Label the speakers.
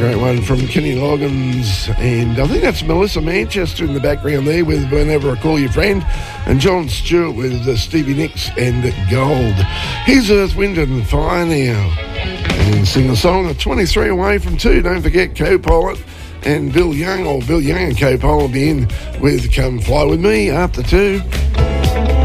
Speaker 1: great one from Kenny Loggins, and I think that's Melissa Manchester in the background there with Whenever I Call You Friend, and John Stewart with Stevie Nicks and Gold. Here's Earth, Wind and Fire now, and sing a song at 23 away from 2. Don't forget Co-Pilot and Bill Young and Co-Pilot will be in with Come Fly With Me after 2.